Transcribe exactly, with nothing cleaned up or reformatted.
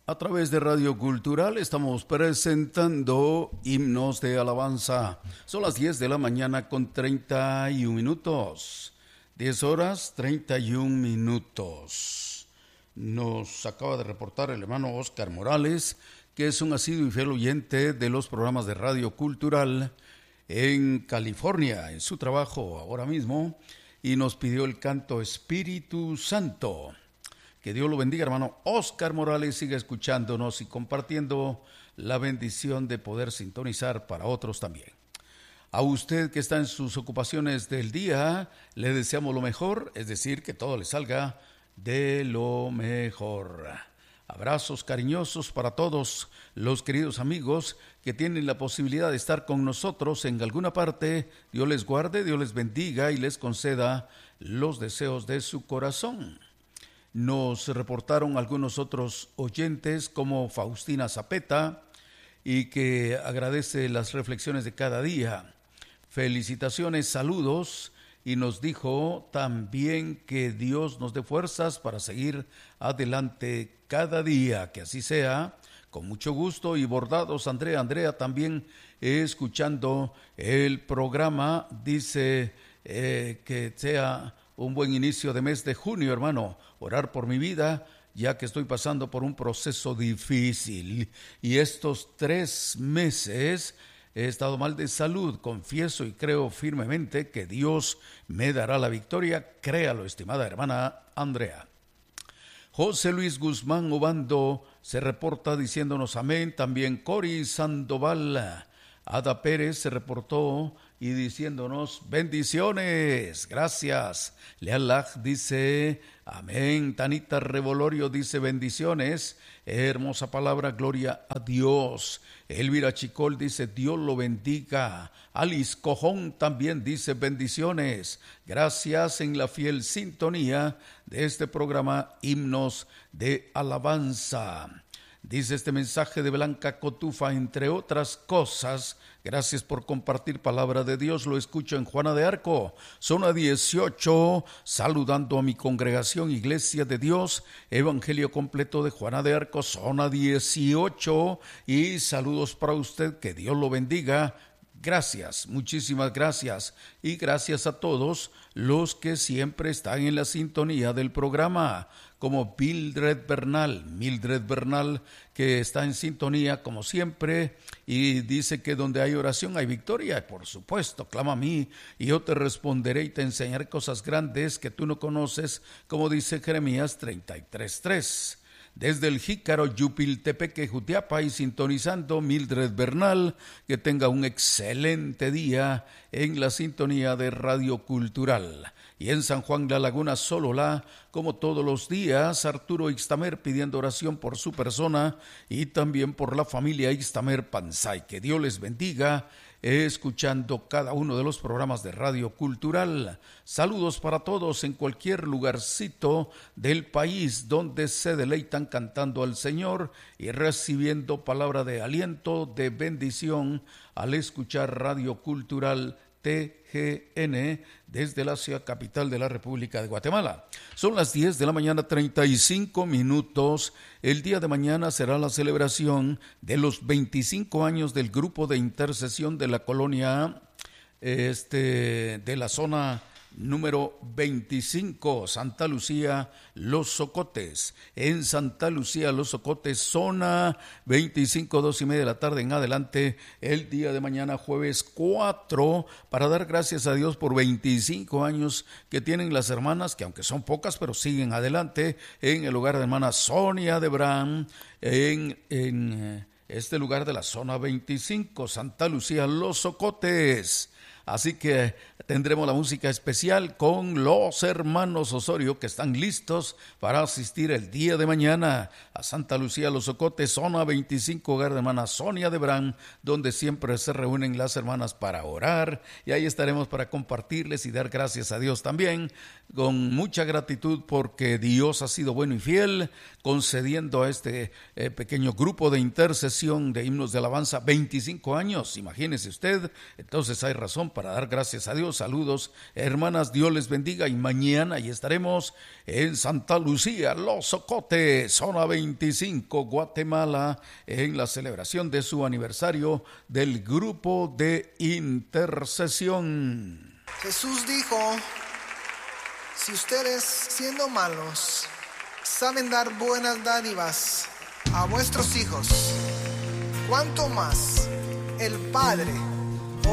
A través de Radio Cultural estamos presentando himnos de alabanza. Son las diez de la mañana con treinta y un minutos. diez horas treinta y un minutos. Nos acaba de reportar el hermano Oscar Morales, que es un asiduo y fiel oyente de los programas de Radio Cultural en California, en su trabajo ahora mismo, y nos pidió el canto Espíritu Santo. Que Dios lo bendiga, hermano Oscar Morales, siga escuchándonos y compartiendo la bendición de poder sintonizar para otros también. A usted que está en sus ocupaciones del día, le deseamos lo mejor, es decir, que todo le salga de lo mejor. Abrazos cariñosos para todos los queridos amigos que tienen la posibilidad de estar con nosotros en alguna parte. Dios les guarde, Dios les bendiga y les conceda los deseos de su corazón. Nos reportaron algunos otros oyentes como Faustina Zapeta y que agradece las reflexiones de cada día. Felicitaciones, saludos, y nos dijo también que Dios nos dé fuerzas para seguir adelante cada día, que así sea, con mucho gusto. Y bordados, Andrea, Andrea también escuchando el programa, dice eh, que sea un buen inicio de mes de junio, hermano. Orar por mi vida, ya que estoy pasando por un proceso difícil. Y estos tres meses he estado mal de salud. Confieso y creo firmemente que Dios me dará la victoria. Créalo, estimada hermana Andrea. José Luis Guzmán Obando se reporta diciéndonos amén. También Cori Sandoval. Ada Pérez se reportó y diciéndonos bendiciones, gracias. Lealaj dice amén. Tanita Revolorio dice bendiciones, hermosa palabra, gloria a Dios. Elvira Chicol dice Dios lo bendiga. Alice Cojón también dice bendiciones, gracias en la fiel sintonía de este programa Himnos de Alabanza. Dice este mensaje de Blanca Cotufa, entre otras cosas, gracias por compartir palabra de Dios, lo escucho en Juana de Arco, zona dieciocho, saludando a mi congregación Iglesia de Dios, Evangelio completo de Juana de Arco, zona dieciocho, y saludos para usted, que Dios lo bendiga. Gracias, muchísimas gracias, y gracias a todos los que siempre están en la sintonía del programa, como Mildred Bernal, Mildred Bernal, que está en sintonía como siempre, y dice que donde hay oración hay victoria. Por supuesto, clama a mí, y yo te responderé y te enseñaré cosas grandes que tú no conoces, como dice Jeremías treinta y tres tres. Desde el Jícaro, Yupiltepeque, Jutiapa, y sintonizando Mildred Bernal, que tenga un excelente día en la sintonía de Radio Cultural. Y en San Juan La Laguna, Sololá, como todos los días, Arturo Ixtamer pidiendo oración por su persona y también por la familia Ixtamer Panzay. Que Dios les bendiga, escuchando cada uno de los programas de Radio Cultural. Saludos para todos en cualquier lugarcito del país donde se deleitan cantando al Señor y recibiendo palabra de aliento, de bendición al escuchar Radio Cultural T G N desde la ciudad capital de la República de Guatemala. Son las diez de la mañana, treinta y cinco minutos. El día de mañana será la celebración de los veinticinco años del grupo de intercesión de la colonia este, de la zona número veinticinco, Santa Lucía, Los Socotes. En Santa Lucía, Los Socotes, zona veinticinco, dos y media de la tarde en adelante, el día de mañana, jueves cuatro, para dar gracias a Dios por veinticinco años que tienen las hermanas, que aunque son pocas, pero siguen adelante, en el hogar de hermana Sonia de Bram, en, en este lugar de la zona veinticinco, Santa Lucía, Los Socotes. Así que tendremos la música especial con los hermanos Osorio, que están listos para asistir el día de mañana a Santa Lucía, Los Socotes, zona veinticinco, hogar de hermana Sonia de Bran, donde siempre se reúnen las hermanas para orar, y ahí estaremos para compartirles y dar gracias a Dios también, con mucha gratitud porque Dios ha sido bueno y fiel, concediendo a este eh, pequeño grupo de intercesión de himnos de alabanza veinticinco años, imagínese usted. Entonces hay razón para dar gracias a Dios. Saludos, hermanas, Dios les bendiga. Y mañana y estaremos en Santa Lucía, Los Ocotes, zona veinticinco, Guatemala, en la celebración de su aniversario del grupo de intercesión. Jesús dijo: si ustedes, siendo malos, saben dar buenas dádivas a vuestros hijos, ¿cuánto más el Padre